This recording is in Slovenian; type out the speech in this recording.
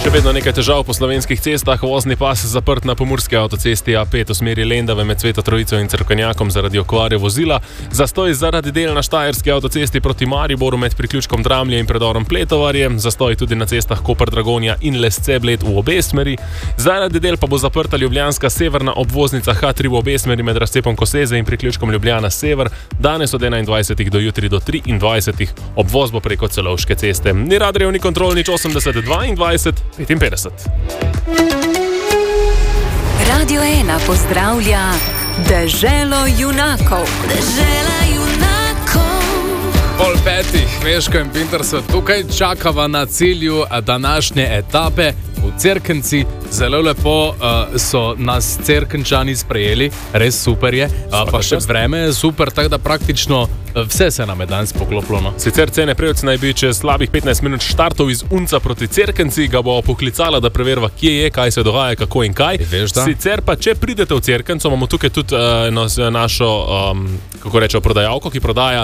Še vedno nekaj težav po slovenskih cestah, vozni pas zaprt na pomurski avtocesti A5 v smeri Lendave med Sveto Trojico in Cerkvenjakom zaradi okvare vozila, zastoj zaradi del na štajerski avtocesti proti Mariboru med priključkom Dramlje in predorom Pletovarje, zastoj tudi na cestah Koper-Dragonja in Lesce-Bled v obe smeri, zaradi del pa bo zaprta ljubljanska severna obvoznica H3 v obe smeri med razcepom Koseze in priključkom Ljubljana Sever, danes od 21. do jutri do 23. Obvoz bo preko Celovške ceste. Ni Radrijev, ni kontrol, nič 80 22 55. Radio 1 pozdravlja Deželo junakov. Dežela junakov. Pol petih, Meško in Pinter so tukaj, čakava na cilju današnje etape v Cerknici. Zelo lepo so nas Cerkničani sprejeli, res super je, pa še vreme je super, tako da praktično vse se nam je danes poklopilo. No. Sicer cene prejec naj bi čez slabih 15 minut štartov iz Unca proti Cerknici, ga bo poklicala, da preverva, kje je, kaj se dogaja, kako in kaj. Sicer pa, če pridete v Cerknico, imamo tukaj tudi našo, kako rečejo, prodajalko, ki prodaja